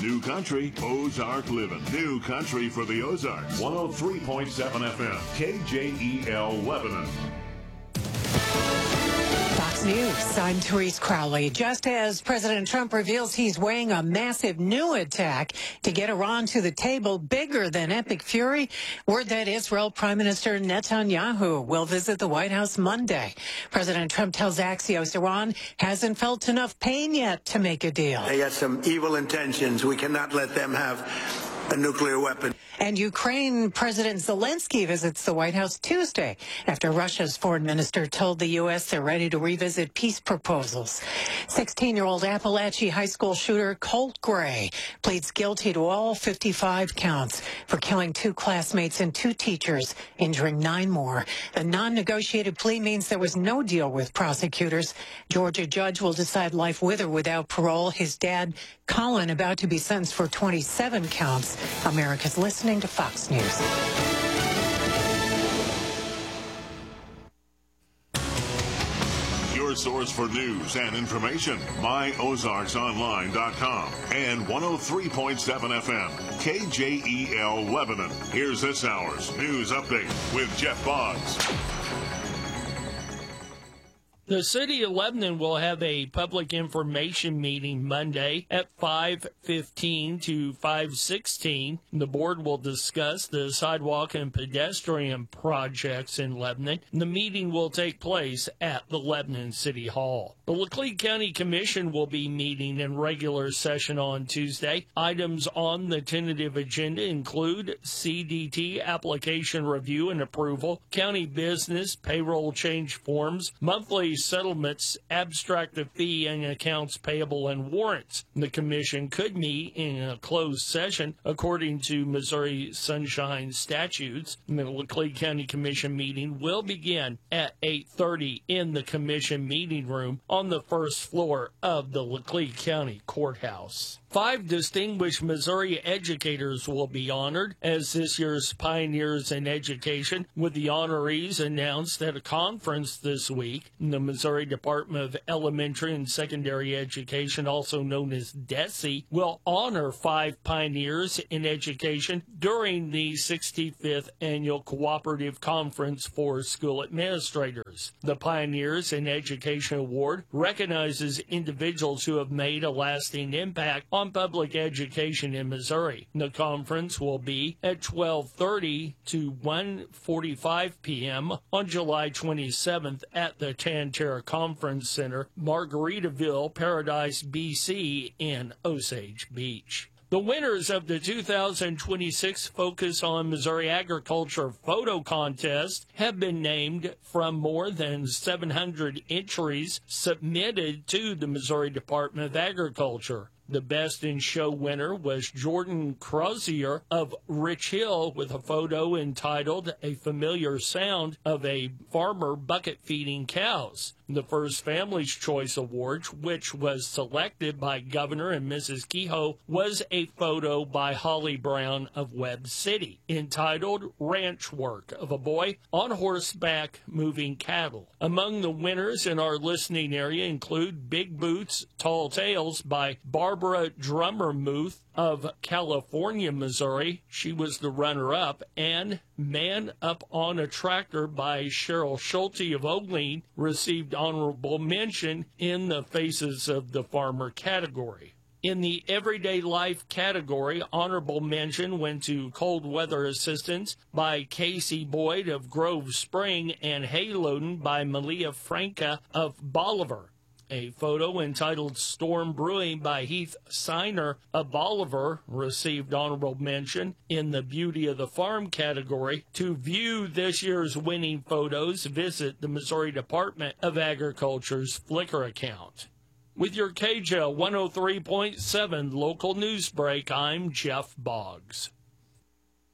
New Country, Ozark Living. New Country for the Ozarks. 103.7 FM, KJEL Lebanon. Fox News, I'm Therese Crowley. Just as President Trump reveals he's weighing a massive new attack to get Iran to the table bigger than Epic Fury, word that Israel Prime Minister Netanyahu will visit the White House Monday. President Trump tells Axios Iran hasn't felt enough pain yet to make a deal. They got some evil intentions. We cannot let them have a nuclear weapon. And Ukraine President Zelensky visits the White House Tuesday after Russia's foreign minister told the U.S. they're ready to revisit peace proposals. 16-year-old Appalachia High School shooter Colt Gray pleads guilty to all 55 counts for killing 2 classmates and 2 teachers, injuring 9 more. The non-negotiated plea means there was no deal with prosecutors. Georgia judge will decide life with or without parole. His dad, Colin, about to be sentenced for 27 counts. America's listening to Fox News. Your source for news and information, myozarksonline.com and 103.7 FM, KJEL Lebanon. Here's this hour's news update with Jeff Boggs. The city of Lebanon will have a public information meeting Monday at 5:15 to 5:16. The board will discuss the sidewalk and pedestrian projects in Lebanon. The meeting will take place at the Lebanon City Hall. The Laclede County Commission will be meeting in regular session on Tuesday. Items on the tentative agenda include CDT application review and approval, county business, payroll change forms, monthly settlements, abstract of fee and accounts payable, and warrants. The commission could meet in a closed session according to Missouri Sunshine statutes. The Laclede County Commission meeting will begin at 8:30 in the commission meeting room on the first floor of the Laclede County Courthouse. 5 distinguished Missouri educators will be honored as this year's Pioneers in Education, with the honorees announced at a conference this week. The Missouri Department of Elementary and Secondary Education, also known as DESE, will honor 5 pioneers in education during the 65th Annual Cooperative Conference for School Administrators. The Pioneers in Education Award recognizes individuals who have made a lasting impact on public education in Missouri. The conference will be at 12:30 to 1:45 p.m. on July 27th at the Tan-Tara Conference Center, Margaritaville, Paradise, BC, in Osage Beach. The winners of the 2026 Focus on Missouri Agriculture Photo Contest have been named from more than 700 entries submitted to the Missouri Department of Agriculture. The Best in Show winner was Jordan Crozier of Rich Hill with a photo entitled A Familiar Sound of a Farmer Bucket Feeding Cows. The First Family's Choice Award, which was selected by Governor and Mrs. Kehoe, was a photo by Holly Brown of Webb City, entitled Ranch Work of a Boy on Horseback Moving Cattle. Among the winners in our listening area include Big Boots, Tall Tales by Barbara Drummermuth of California, Missouri. She was the runner-up. And Man Up on a Tractor by Cheryl Schulte of Ogleen received honorable mention in the Faces of the Farmer category. In the Everyday Life category, honorable mention went to Cold Weather Assistance by Casey Boyd of Grove Spring and Hay Loading by Malia Franca of Bolivar. A photo entitled Storm Brewing by Heath Siner of Bolivar received honorable mention in the Beauty of the Farm category. To view this year's winning photos, visit the Missouri Department of Agriculture's Flickr account. With your KJL 103.7 local news break, I'm Jeff Boggs.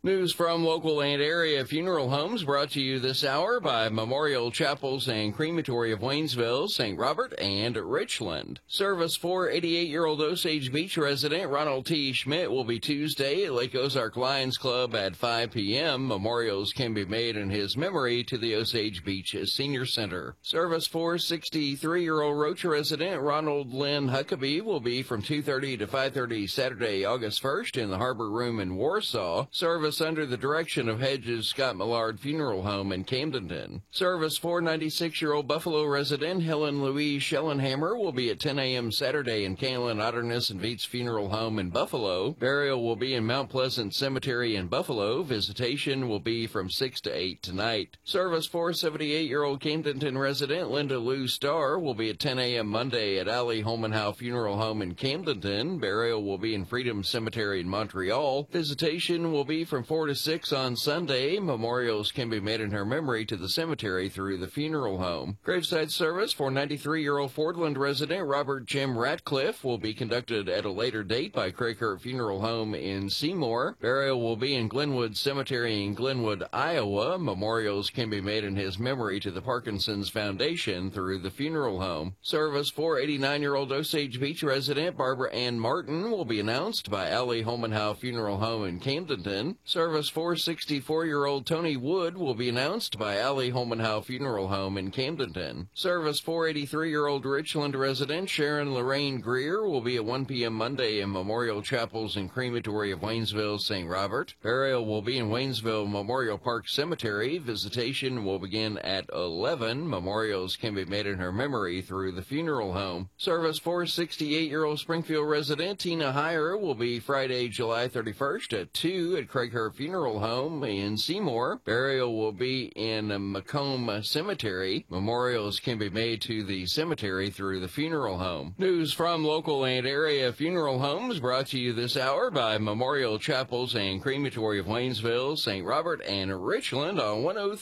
News from local and area funeral homes brought to you this hour by Memorial Chapels and Crematory of Waynesville, St. Robert, and Richland. Service for 88-year-old Osage Beach resident Ronald T. Schmidt will be Tuesday at Lake Ozark Lions Club at 5 p.m. Memorials can be made in his memory to the Osage Beach Senior Center. Service for 63-year-old Roach resident Ronald Lynn Huckabee will be from 2:30 to 5:30 Saturday, August 1st in the Harbor Room in Warsaw. Service under the direction of Hedges Scott Millard Funeral Home in Camdenton. Service for 96-year-old Buffalo resident Helen Louise Schellenhammer will be at 10 a.m. Saturday in Kalen Otterness and Viets Funeral Home in Buffalo. Burial will be in Mount Pleasant Cemetery in Buffalo. Visitation will be from 6 to 8 tonight. Service for 78-year-old Camdenton resident Linda Lou Starr will be at 10 a.m. Monday at Ali Holmanhow Funeral Home in Camdenton. Burial will be in Freedom Cemetery in Montreal. Visitation will be from 4 to 6 on Sunday. Memorials can be made in her memory to the cemetery through the funeral home. Graveside service for 93-year-old Fordland resident Robert Jim Ratcliffe will be conducted at a later date by Craycurt Funeral Home in Seymour. Burial will be in Glenwood Cemetery in Glenwood, Iowa. Memorials can be made in his memory to the Parkinson's Foundation through the funeral home. Service for 89-year-old Osage Beach resident Barbara Ann Martin will be announced by Ali Holmanhow Funeral Home in Camdenton. Service for 64-year-old Tony Wood will be announced by Ali Holmanhow Funeral Home in Camdenton. Service for 83-year-old Richland resident Sharon Lorraine Greer will be at 1 p.m. Monday in Memorial Chapels and Crematory of Waynesville, St. Robert. Burial will be in Waynesville Memorial Park Cemetery. Visitation will begin at 11. Memorials can be made in her memory through the funeral home. Service for 68-year-old Springfield resident Tina Heyer will be Friday, July 31st at 2 at Craycurt Funeral Home in Seymour. Burial will be in Macomb Cemetery. Memorials can be made to the cemetery through the funeral home. News from local and area funeral homes brought to you this hour by Memorial Chapels and Crematory of Waynesville, St. Robert, and Richland on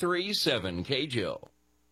103.7 KJL.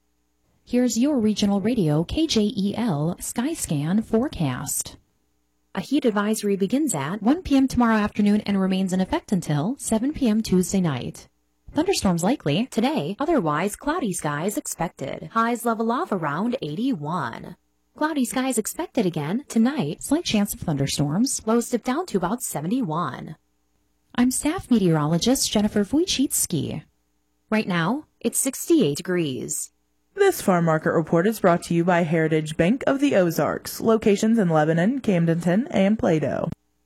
Here's your regional radio KJEL Skyscan forecast. A heat advisory begins at 1 p.m. tomorrow afternoon and remains in effect until 7 p.m. Tuesday night. Thunderstorms likely today, otherwise cloudy skies expected. Highs level off around 81. Cloudy skies expected again tonight, slight chance of thunderstorms. Lows dip down to about 71. I'm staff meteorologist Jennifer Wojcicki. Right now, it's 68 degrees. This farm market report is brought to you by Heritage Bank of the Ozarks, locations in Lebanon, Camdenton, and Plato.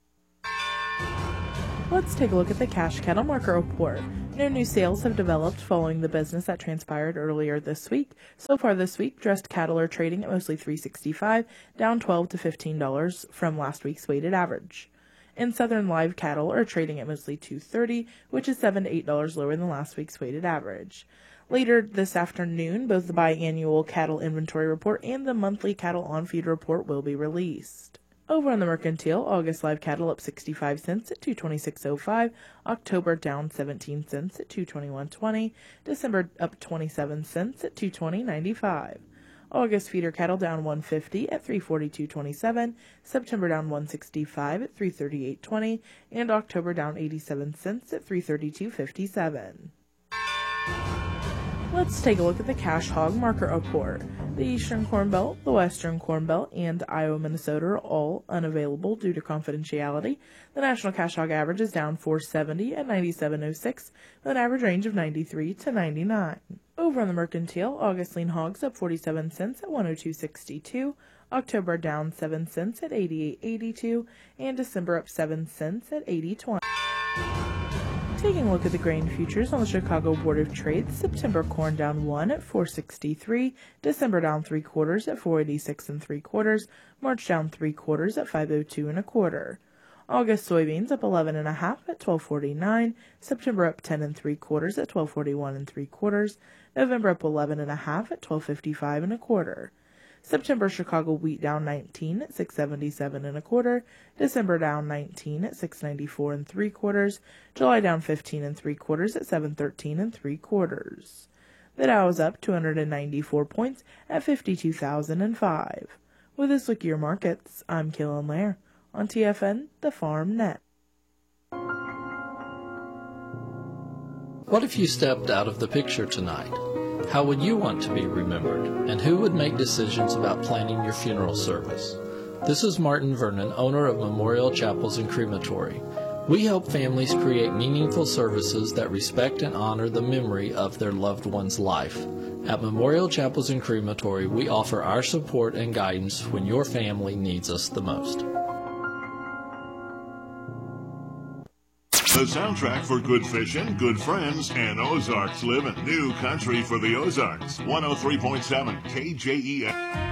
Let's take a look at the cash cattle market report. No new sales have developed following the business that transpired earlier this week. So far this week, dressed cattle are trading at mostly $365, down $12 to $15 from last week's weighted average. And southern live cattle are trading at mostly $230, which is $7 to $8 lower than last week's weighted average. Later this afternoon, both the biannual cattle inventory report and the monthly cattle on feed report will be released. Over on the mercantile, August live cattle up 65 cents at $226.05, October down 17 cents at $221.20, December up 27 cents at $220.95. August feeder cattle down 150 at $342.27, September down 165 at $338.20, and October down 87 cents at $332.57. Let's take a look at the cash hog market report. The Eastern Corn Belt, the Western Corn Belt, and Iowa, Minnesota are all unavailable due to confidentiality. The national cash hog average is down 470 at 97.06, with an average range of 93 to 99. Over on the mercantile, August lean hogs up 47 cents at 102.62, October down 7 cents at 88.82, and December up 7 cents at 80.20. Taking a look at the grain futures on the Chicago Board of Trade, September corn down 1 at 463, December down 3/4 at 486 3/4, March down 3/4 at 502 1/4. August soybeans up 11 1/2 at 1249, September up 10 3/4 at 1241 3/4, November up 11 1/2 at 1255 1/4. September Chicago wheat down 19 at 677 1/4, December down 19 at 694 3/4, July down 15 3/4 at 713 3/4. The Dow is up 294 points at 52,005. With this look at your markets, I'm Kaylin Lair on TFN, the Farm Net. What if you stepped out of the picture tonight? How would you want to be remembered? And who would make decisions about planning your funeral service? This is Martin Vernon, owner of Memorial Chapels and Crematory. We help families create meaningful services that respect and honor the memory of their loved one's life. At Memorial Chapels and Crematory, we offer our support and guidance when your family needs us the most. The soundtrack for good fishing, good friends, and Ozarks living. New country for the Ozarks. 103.7 KJEL.